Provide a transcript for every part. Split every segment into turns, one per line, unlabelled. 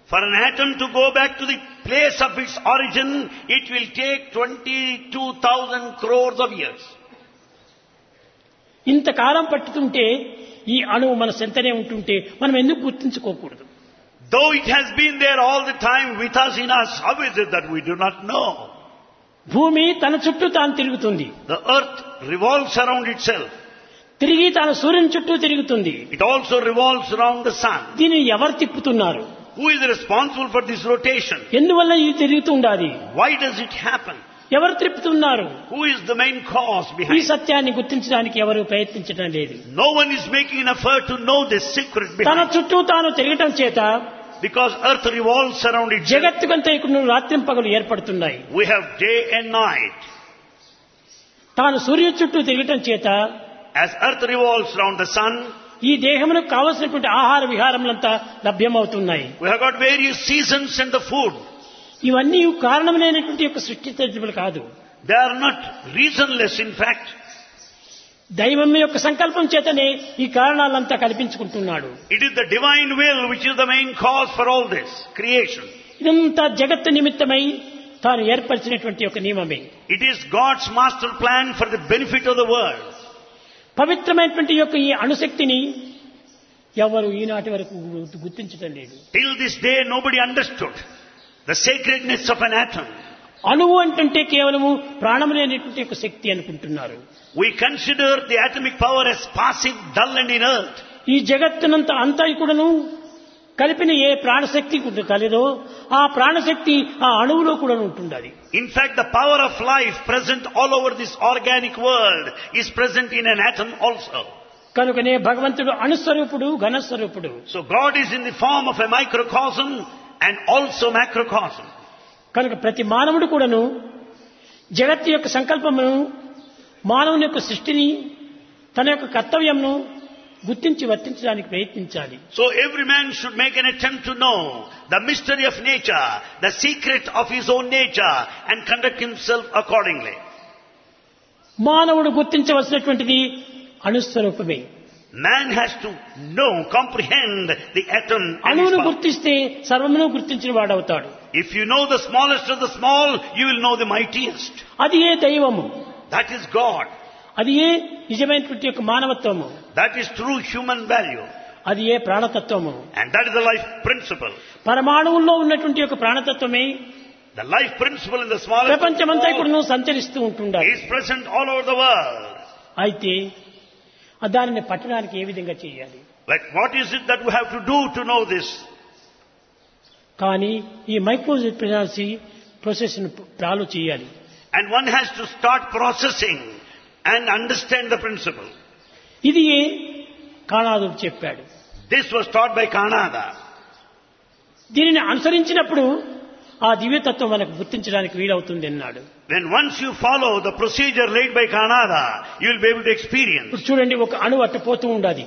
For an atom to go back to the place of its origin, it will take 22,000 crores of years.
ఇంతకాలం పట్టుతుంటే ఈ అణువు మన సెంతనే ఉంటుంటే మనం ఎందుకు గుర్తించుకోకూడదు?
Though it has been there all the time with us in us, how is it that we do not know?
భూమి తన చుట్టూ తాను తిరుగుతుంది.
The earth revolves around itself.
తిరిగి తాను సూర్యుని చుట్టూ తిరుగుతుంది.
It also revolves around the sun.
దీన్ని ఎవరు తిప్పుతున్నారు?
Who is responsible for this rotation?
ఎందువల్ల ఇది తిరుగుతూ ఉండాలి?
Why does it happen?
ఎవరు తిప్పుతున్నారు?
Who is the main cause
ఈ
behind it?
సత్యాన్ని గుర్తించడానికి ఎవరు ప్రయత్నించడం లేదు.
No one is making an effort to know this secret
తన
behind it.
చుట్టూ తాను తిరగటం చేత
Because earth revolves around itself.
జగత్తుకంతా ఇక్కడ రాత్రింపగలు ఏర్పడుతున్నాయి.
We have day and night.
తాను సూర్యుని చుట్టూ తిరగటం చేత
As earth revolves around the sun,
ఈ దేహమునకు కావలసినటువంటి ఆహార విహారములంతా లభ్యమవుతున్నాయి.
we have got various seasons and the food.
ఇవన్నీ కారణమైనటువంటి యొక్క సృష్టించబడి కాదు.
They are not reasonless, in fact.
దైవం యొక్క సంకల్పం చేతనే ఈ కారణాలంతా కల్పించుకుంటున్నాడు.
It is the divine will which is the main cause for all this creation.
ఇదంతా జగత్తు నిమిత్తమై తాను ఏర్పరిచినటువంటి ఒక నియమమే.
It is God's master plan for the benefit of the world.
పవిత్రమైనటువంటి యొక్క ఈ అణుశక్తిని ఎవరు ఈనాటి వరకు గుర్తించడం లేదు.
Till this day nobody understood the sacredness of an atom.
అణువు అంటే కేవలము ప్రాణము లేనటువంటి ఒక శక్తి అనుకుంటున్నారు.
We consider the atomic power as passive, dull and inert.
ఈ జగత్తునంతా అంతా కూడాను కలిపిన ఏ ప్రాణశక్తి కలదో ఆ ప్రాణశక్తి ఆ అణువులో కూడా ఉంటుండాలి.
In fact, the power of life present all over this organic world is present in an atom also.
కనుకనే భగవంతుడు అణుస్వరూపుడు, ఘనస్వరూపుడు.
So God is in the form of a microcosm and also macrocosm.
కనుక ప్రతి మానవుడు కూడాను జగత్తు యొక్క సంకల్పమును, మానవుని యొక్క సృష్టిని, తన యొక్క కర్తవ్యంను గుర్తించి వర్తించడానికి ప్రయత్నించాలి.
So every man should make an attempt to know the mystery of nature, the secret of his own nature, and conduct himself accordingly.
మానవుడు గుర్తించవలసినటువంటిది అణుస్వరూపమే.
Man has to know, comprehend the atom and its
అణువును
power.
గుర్తిస్తే సర్వమును గుర్తించిన వాడవుతాడు.
If you know the smallest of the small, you will know the mightiest.
అది ఏ దైవము,
That is God.
అది ఏ నిజమైనటువంటి యొక్క మానవత్వము,
That is true human value.
అది ఏ ప్రాణతత్వము.
And that is the life principle.
పరమాణువుల్లో ఉన్నటువంటి యొక్క ప్రాణతత్వమే
The life principle in the smallest of the
ప్రపంచమంతా
small
కూడా సంచరిస్తూ ఉంటుండాలి.
is present all over the world.
అయితే దానిని పట్టడానికి ఏ విధంగా చేయాలి?
Like what is it that we have to do to know this?
కానీ ఈ మైక్రోప్రెగ్నెన్సీ ప్రాసెస్ చాలు చేయాలి.
And one has to start processing and understand the principle.
ఇది కాణాదు చెప్పాడు.
This was taught by Kanada.
దీనిని అనుసరించినప్పుడు ఆ దివ్యతత్వం మనకు గుర్తించడానికి వీలవుతుంది అన్నాడు.
When once you follow the procedure laid by Kanada, you will be able to experience.
ఇప్పుడు చూడండి, ఒక అణువు అట్టు పోతూ ఉండాలి.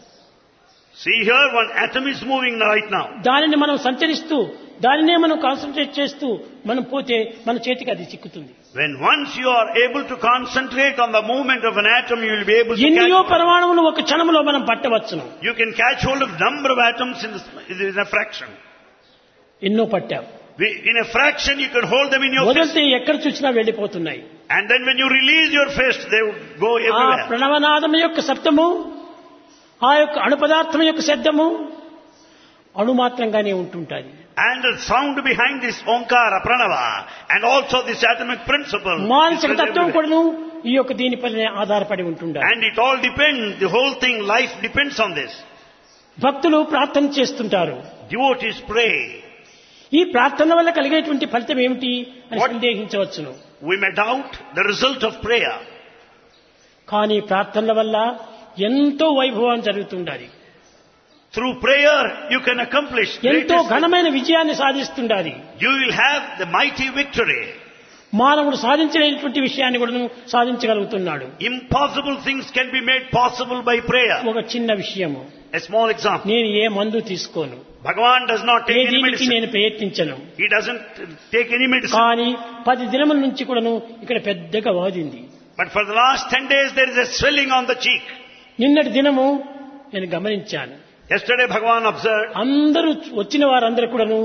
See here, one atom is moving right now.
దానిని మనం సంచరిస్తూ దానినే మనం కాన్సన్ట్రేట్ చేస్తూ మనం పోతే మన చేతికి అది చిక్కుతుంది.
When once you are able to concentrate on the movement of an atom, you will be able to
ఎన్నో
catch.
పరమాణువులు ఒక క్షణంలో మనం పట్టవచ్చును.
You can catch hold of number of atoms in a fraction.
ఎన్నో పట్టాం.
In a fraction, you can hold them in your fist.
వదిలితే ఎక్కడ చూసినా వెళ్ళిపోతున్నాయి.
And then when you release your fist, they would go
ఆ
everywhere.
ప్రణవనాదం యొక్క శబ్దము, ఆ యొక్క అణు పదార్థం యొక్క శబ్దము అణుమాత్రంగానే ఉంటుంటుంది.
And the sound behind this Omkara, Pranava, and also this atomic principle. is
మానసిక
present
తత్వం
everywhere.
కూడాను ఈ యొక్క దీనిపైనే ఆధారపడి ఉంటుండాలి.
And it all depends, the whole thing, life depends on this.
భక్తులు ప్రార్థన చేస్తుంటారు.
Devotees pray.
ఈ ప్రార్థన వల్ల కలిగేటువంటి ఫలితం ఏమిటి అని
What?
సందేహించవచ్చును.
We may doubt the result of prayer.
కానీ ప్రార్థనల వల్ల ఎంతో వైభవం జరుగుతుండాలి.
Through prayer, you can accomplish
ఎంతో
greatest.
ఘనమైన విజయాన్ని సాధిస్తుండాలి.
You will have the mighty victory.
మానవుడు సాధించలేనటువంటి విషయాన్ని కూడా సాధించగలుగుతున్నాడు.
Impossible things can be made possible by prayer.
ఒక చిన్న విషయము,
A small example.
నేను ఏ మందు తీసుకోను,
Bhagavan does not
A
take any
దీనికి
medicine.
నేను ప్రయత్నించను.
He doesn't take any medicine.
కానీ 10 దినముల నుంచి కూడాను ఇక్కడ పెద్దగా వాదింది.
But for the last 10 days, there is a swelling on the cheek.
నిన్నటి దినము నేను గమనించాను.
Yesterday, Bhagavan observed.
అందరూ వచ్చిన వారందరూ కూడాను